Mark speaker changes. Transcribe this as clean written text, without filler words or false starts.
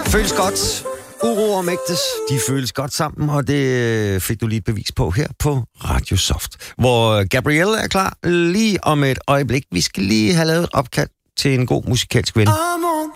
Speaker 1: Føles godt. Uro og Mægtes, de føles godt sammen, og det fik du lige et bevis på her på Radio Soft, hvor Gabrielle er klar lige om et øjeblik. Vi skal lige have lavet et opkald til en god musikalsk ven.